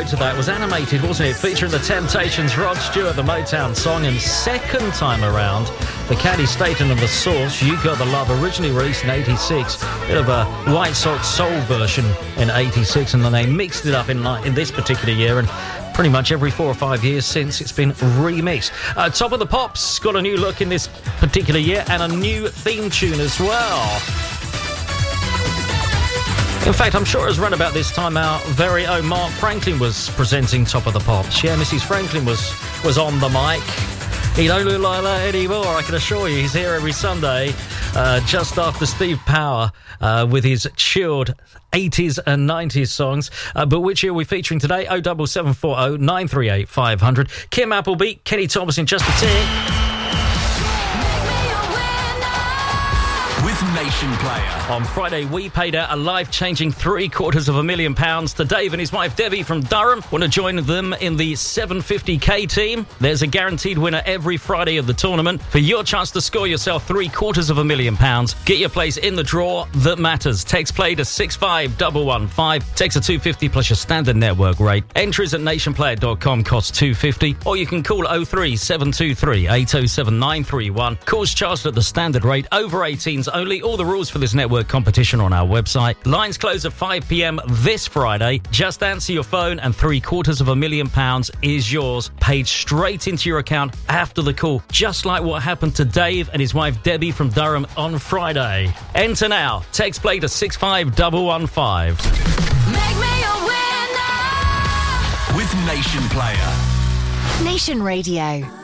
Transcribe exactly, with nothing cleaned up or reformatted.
video to that was animated, wasn't it? Featuring the Temptations, Rod Stewart, the Motown song, and second time around, the Caddy Staten and the Source, You Got the Love, originally released in eighty-six. Bit of a White Sox soul version in eighty-six, and then they mixed it up in, in this particular year, and pretty much every four or five years since it's been remixed. Uh, Top of the Pops got a new look in this particular year and a new theme tune as well. In fact, I'm sure it was run about this time our very own Mark Franklin was presenting Top of the Pops. Yeah, Missus Franklin was was on the mic. He don't look like that anymore, I can assure you. He's here every Sunday, uh, just after Steve Power, uh, with his chilled eighties and nineties songs. Uh, but which year are we featuring today? oh seven seven four oh nine three eight five hundred. Kim Appleby, Kenny Thomas in just a tick. With Nation Player. On Friday, we paid out a life-changing three quarters of a million pounds to Dave and his wife Debbie from Durham. Want to join them in the seven fifty K team? There's a guaranteed winner every Friday of the tournament. For your chance to score yourself three quarters of a million pounds, get your place in the draw that matters. Text play to six five one one five. Text a two fifty plus your standard network rate. Entries at nationplayer dot com cost two fifty, or you can call oh three seven two three eight oh seven nine three one. Calls charged at the standard rate. Over eighteens only. All the rules for this network competition on our website. Lines close at five p.m. this Friday. Just answer your phone and three quarters of a million pounds is yours, paid straight into your account after the call, just like what happened to Dave and his wife Debbie from Durham on Friday. Enter now. Text play to six five one one five. Make me a winner with Nation Player. Nation Radio.